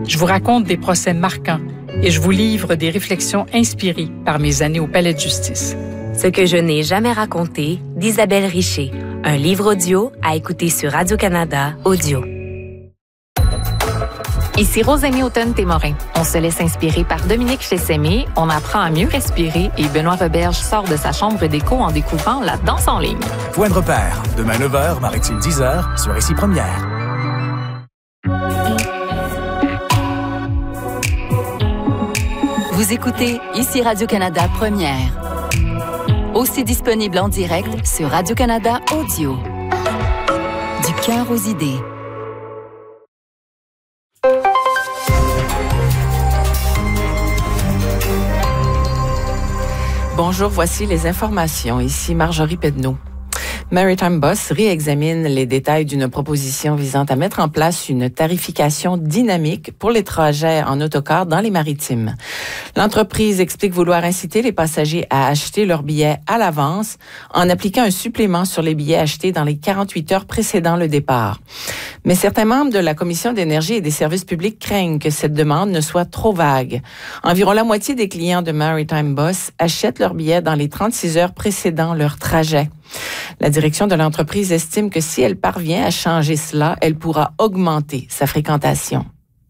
Je vous raconte des procès marquants et je vous livre des réflexions inspirées par mes années au Palais de justice. Ce que je n'ai jamais raconté d'Isabelle Richer. Un livre audio à écouter sur Radio-Canada Audio. Ici Rosémie Automne-Témorin. On se laisse inspirer par Dominique Chessemé, on apprend à mieux respirer et Benoît Roberge sort de sa chambre d'écho en découvrant la danse en ligne. Point de repère, demain 9h, Maritime 10h, sur Ici Première. Vous écoutez Ici Radio-Canada Première. Aussi disponible en direct sur Radio-Canada Audio. Du cœur aux idées. Bonjour, voici les informations. Ici Marjorie Pedneau. Maritime Bus réexamine les détails d'une proposition visant à mettre en place une tarification dynamique pour les trajets en autocar dans les maritimes. L'entreprise explique vouloir inciter les passagers à acheter leurs billets à l'avance en appliquant un supplément sur les billets achetés dans les 48 heures précédant le départ. Mais certains membres de la Commission d'énergie et des services publics craignent que cette demande ne soit trop vague. Environ la moitié des clients de Maritime Bus achètent leurs billets dans les 36 heures précédant leur trajet. La direction de l'entreprise estime que si elle parvient à changer cela, elle pourra augmenter sa fréquentation.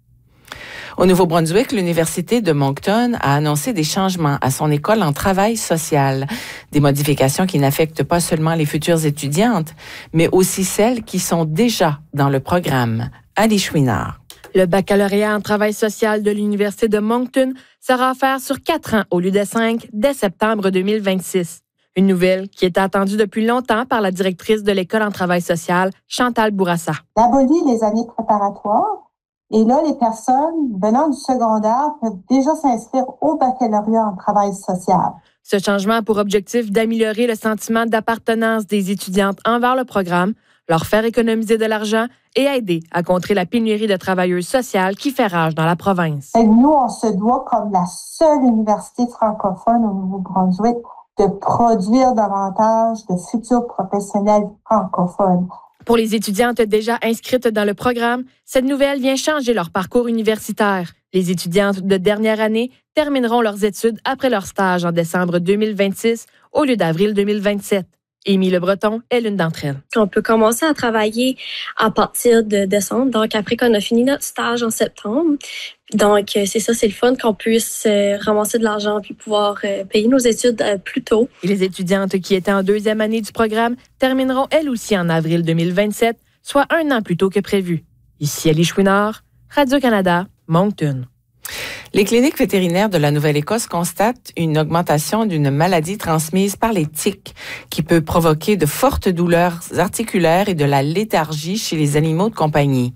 Au Nouveau-Brunswick, l'Université de Moncton a annoncé des changements à son école en travail social. Des modifications qui n'affectent pas seulement les futures étudiantes, mais aussi celles qui sont déjà dans le programme. Ali Chouinard. Le baccalauréat en travail social de l'Université de Moncton sera offert sur 4 ans au lieu de 5 dès septembre 2026. Une nouvelle qui était attendue depuis longtemps par la directrice de l'École en travail social, Chantal Bourassa. On abolit les années préparatoires et là, les personnes venant du secondaire peuvent déjà s'inscrire au baccalauréat en travail social. Ce changement a pour objectif d'améliorer le sentiment d'appartenance des étudiantes envers le programme, leur faire économiser de l'argent et aider à contrer la pénurie de travailleuses sociales qui fait rage dans la province. Et nous, on se doit, comme la seule université francophone au Nouveau-Brunswick, de produire davantage de futurs professionnels francophones. Pour les étudiantes déjà inscrites dans le programme, cette nouvelle vient changer leur parcours universitaire. Les étudiantes de dernière année termineront leurs études après leur stage en décembre 2026 au lieu d'avril 2027. Émy Le Breton est l'une d'entre elles. On peut commencer à travailler à partir de décembre, donc après qu'on a fini notre stage en septembre. Donc, c'est ça, c'est le fun qu'on puisse ramasser de l'argent puis pouvoir payer nos études plus tôt. Et les étudiantes qui étaient en deuxième année du programme termineront elles aussi en avril 2027, soit 1 an plus tôt que prévu. Ici Ali Chouinard, Radio-Canada, Moncton. Les cliniques vétérinaires de la Nouvelle-Écosse constatent une augmentation d'une maladie transmise par les tiques qui peut provoquer de fortes douleurs articulaires et de la léthargie chez les animaux de compagnie.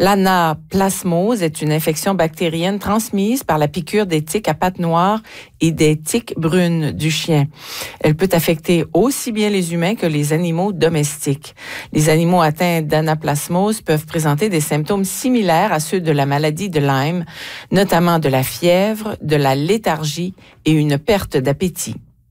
L'anaplasmose est une infection bactérienne transmise par la piqûre des tiques à pattes noires et des tiques brunes du chien. Elle peut affecter aussi bien les humains que les animaux domestiques. Les animaux atteints d'anaplasmose peuvent présenter des symptômes similaires à ceux de la maladie de Lyme, notamment de la fièvre, de la léthargie et une perte d'appétit.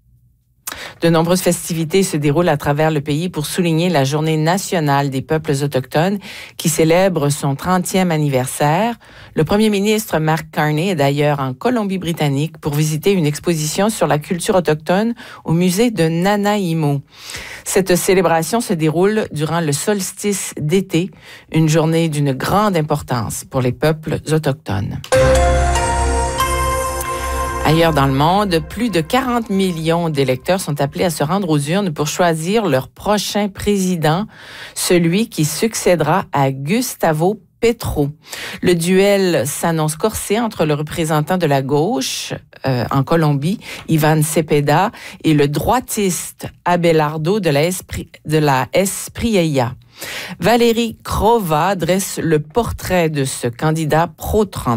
De nombreuses festivités se déroulent à travers le pays pour souligner la Journée nationale des peuples autochtones qui célèbre son 30e anniversaire. Le premier ministre Mark Carney est d'ailleurs en Colombie-Britannique pour visiter une exposition sur la culture autochtone au musée de Nanaimo. Cette célébration se déroule durant le solstice d'été, une journée d'une grande importance pour les peuples autochtones. Ailleurs dans le monde, plus de 40 millions d'électeurs sont appelés à se rendre aux urnes pour choisir leur prochain président, celui qui succédera à Gustavo Petro. Le duel s'annonce corsé entre le représentant de la gauche en Colombie, Ivan Cepeda, et le droitiste Abelardo de la Espriella. Valérie Crova dresse le portrait de ce candidat pro-Trump.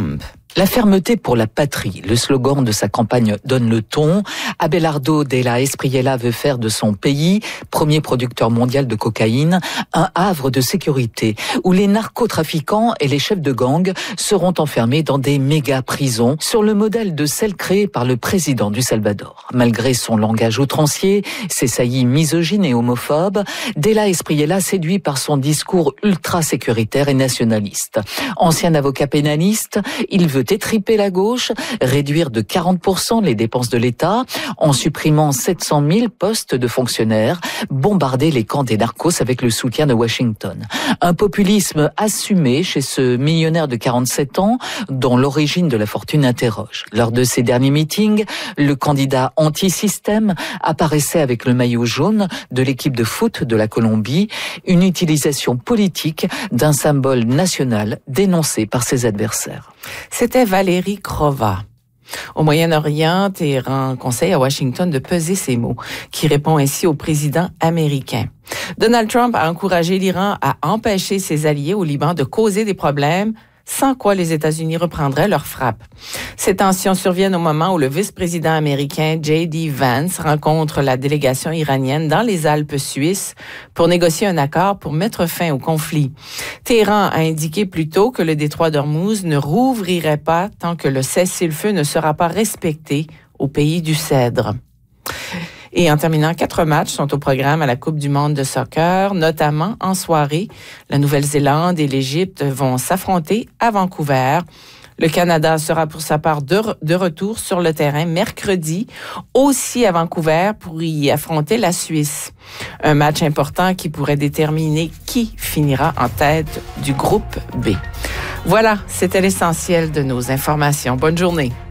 La fermeté pour la patrie, le slogan de sa campagne donne le ton. Abelardo Della Espriella veut faire de son pays, premier producteur mondial de cocaïne, un havre de sécurité où les narcotrafiquants et les chefs de gang seront enfermés dans des méga-prisons sur le modèle de celle créée par le président du Salvador. Malgré son langage outrancier, ses saillies misogynes et homophobes, Della Espriella séduit par son discours ultra-sécuritaire et nationaliste. Ancien avocat pénaliste, il veut étriper la gauche, réduire de 40% les dépenses de l'État, en supprimant 700 000 postes de fonctionnaires, bombarder les camps des narcos avec le soutien de Washington. Un populisme assumé chez ce millionnaire de 47 ans, dont l'origine de la fortune interroge. Lors de ses derniers meetings, le candidat anti-système apparaissait avec le maillot jaune de l'équipe de foot de la Colombie, une utilisation politique d'un symbole national dénoncé par ses adversaires. C'était Valérie Crova. Au Moyen-Orient, Téhéran conseille à Washington de peser ses mots, qui répond ainsi au président américain. Donald Trump a encouragé l'Iran à empêcher ses alliés au Liban de causer des problèmes, sans quoi les États-Unis reprendraient leur frappe. Ces tensions surviennent au moment où le vice-président américain J.D. Vance rencontre la délégation iranienne dans les Alpes suisses pour négocier un accord pour mettre fin au conflit. Téhéran a indiqué plus tôt que le détroit d'Ormuz ne rouvrirait pas tant que le cessez-le-feu ne sera pas respecté au pays du Cèdre. Et en terminant, 4 matchs sont au programme à la Coupe du monde de soccer, notamment en soirée. La Nouvelle-Zélande et l'Égypte vont s'affronter à Vancouver. Le Canada sera pour sa part de retour sur le terrain mercredi, aussi à Vancouver, pour y affronter la Suisse. Un match important qui pourrait déterminer qui finira en tête du groupe B. Voilà, c'était l'essentiel de nos informations. Bonne journée.